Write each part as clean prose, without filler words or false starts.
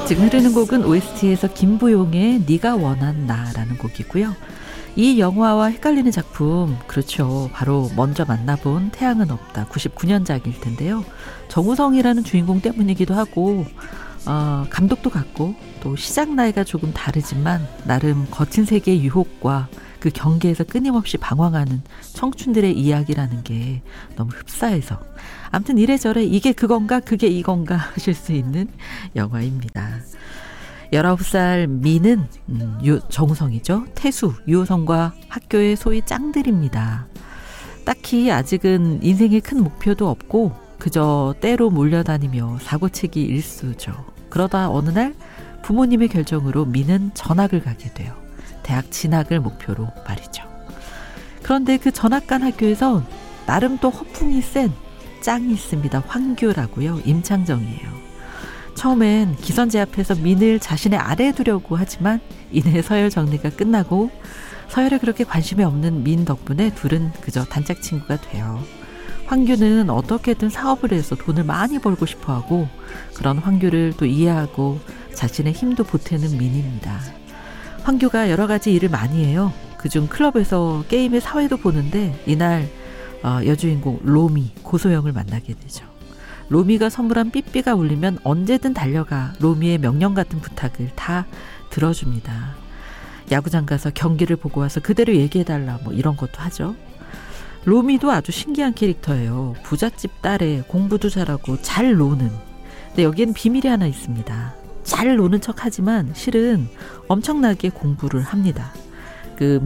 지금 흐르는 곡은 OST에서 김부용의 네가 원한 나라는 곡이고요. 이 영화와 헷갈리는 작품, 그렇죠. 바로 먼저 만나본 태양은 없다, 99년작일 텐데요. 정우성이라는 주인공 때문이기도 하고 감독도 같고 또 시작 나이가 조금 다르지만 나름 거친 세계의 유혹과 그 경계에서 끊임없이 방황하는 청춘들의 이야기라는 게 너무 흡사해서 아무튼 이래저래 이게 그건가 그게 이건가 하실 수 있는 영화입니다. 19살 미는 정우성이죠. 태수, 유호성과 학교의 소위 짱들입니다. 딱히 아직은 인생에 큰 목표도 없고 그저 때로 몰려다니며 사고치기 일수죠. 그러다 어느 날 부모님의 결정으로 미는 전학을 가게 돼요. 대학 진학을 목표로 말이죠. 그런데 그 전학 간 학교에서 나름 또 허풍이 센 짱이 있습니다. 황규라고요. 임창정이에요. 처음엔 기선제 앞에서 민을 자신의 아래에 두려고 하지만 이내 서열 정리가 끝나고 서열에 그렇게 관심이 없는 민 덕분에 둘은 그저 단짝 친구가 돼요. 황규는 어떻게든 사업을 해서 돈을 많이 벌고 싶어하고 그런 황규를 또 이해하고 자신의 힘도 보태는 민입니다. 황규가 여러 가지 일을 많이 해요. 그중 클럽에서 게임의 사회도 보는데 이날 여주인공 로미, 고소영을 만나게 되죠. 로미가 선물한 삐삐가 울리면 언제든 달려가 로미의 명령 같은 부탁을 다 들어줍니다. 야구장 가서 경기를 보고 와서 그대로 얘기해달라 뭐 이런 것도 하죠. 로미도 아주 신기한 캐릭터예요. 부잣집 딸에 공부도 잘하고 잘 노는. 근데 여기에는 비밀이 하나 있습니다. 잘 노는 척 하지만 실은 엄청나게 공부를 합니다. 그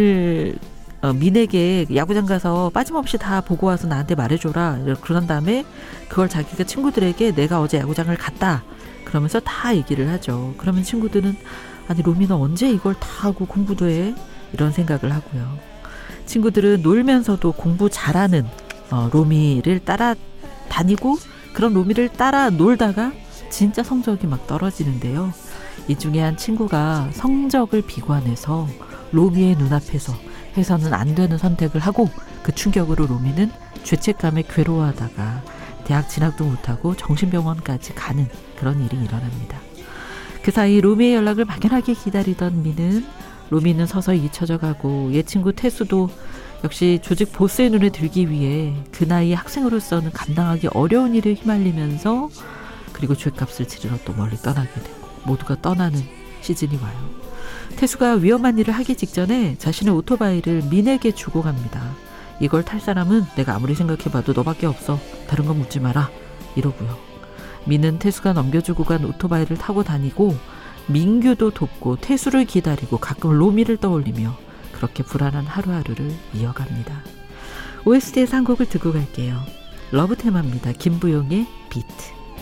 민에게 야구장 가서 빠짐없이 다 보고 와서 나한테 말해줘라. 그런 다음에 그걸 자기가 친구들에게 내가 어제 야구장을 갔다. 그러면서 다 얘기를 하죠. 그러면 친구들은 아니 로미는 언제 이걸 다 하고 공부도 해? 이런 생각을 하고요. 친구들은 놀면서도 공부 잘하는 로미를 따라다니고 그런 로미를 따라 놀다가 진짜 성적이 막 떨어지는데요. 이 중에 한 친구가 성적을 비관해서 로미의 눈앞에서 해서는 안 되는 선택을 하고 그 충격으로 로미는 죄책감에 괴로워하다가 대학 진학도 못하고 정신병원까지 가는 그런 일이 일어납니다. 그 사이 로미의 연락을 막연하게 기다리던 미는 로미는 서서히 잊혀져가고 옛 친구 태수도 역시 조직 보스의 눈에 들기 위해 그 나이에 학생으로서는 감당하기 어려운 일에 휘말리면서 그리고 죗값을 치르러 또 멀리 떠나게 되고 모두가 떠나는 시즌이 와요. 태수가 위험한 일을 하기 직전에 자신의 오토바이를 민에게 주고 갑니다. 이걸 탈 사람은 내가 아무리 생각해봐도 너밖에 없어. 다른 건 묻지 마라. 이러고요. 민은 태수가 넘겨주고 간 오토바이를 타고 다니고 민규도 돕고 태수를 기다리고 가끔 로미를 떠올리며 그렇게 불안한 하루하루를 이어갑니다. OST에서 한 곡을 듣고 갈게요. 러브 테마입니다. 김부용의 비트.